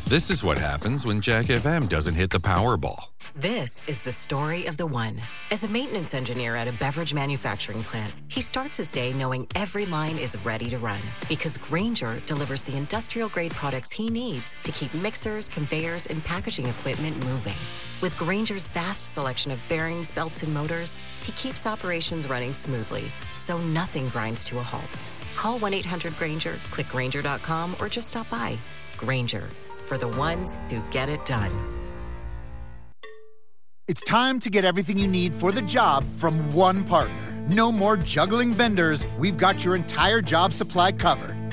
This is what happens when Jack FM doesn't hit the Powerball. This is the story of the one. As a maintenance engineer at a beverage manufacturing plant, he starts his day knowing every line is ready to run because Grainger delivers the industrial-grade products he needs to keep mixers, conveyors, and packaging equipment moving. With Grainger's vast selection of bearings, belts, and motors, he keeps operations running smoothly, so nothing grinds to a halt. Call 1-800-GRAINGER, click Grainger.com, or just stop by. Grainger, for the ones who get it done. It's time to get everything you need for the job from one partner. No more juggling vendors. We've got your entire job supply covered.